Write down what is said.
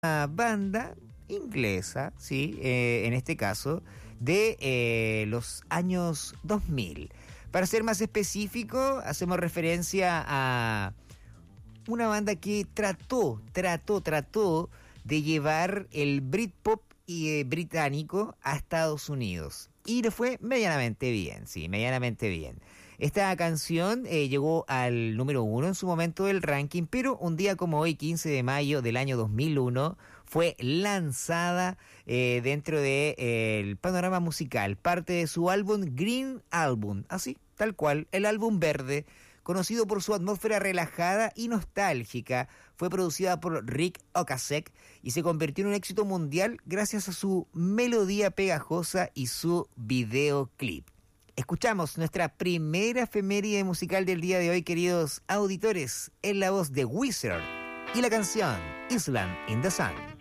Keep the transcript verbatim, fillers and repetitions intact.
una banda inglesa, sí, eh, en este caso, de eh, los años dos mil. Para ser más específico, hacemos referencia a una banda que trató, trató, trató de llevar el Britpop eh, británico a Estados Unidos. Y le fue medianamente bien, sí, medianamente bien. Esta canción eh, llegó al número uno en su momento del ranking, pero un día como hoy, quince de mayo del año dos mil uno, fue lanzada eh, dentro del de, eh, panorama musical, parte de su álbum Green Album, así, tal cual, el álbum verde, conocido por su atmósfera relajada y nostálgica. Fue producida por Rick Ocasek y se convirtió en un éxito mundial gracias a su melodía pegajosa y su videoclip. Escuchamos nuestra primera efeméride musical del día de hoy, queridos auditores, en la voz de Wizard y la canción Island in the Sun.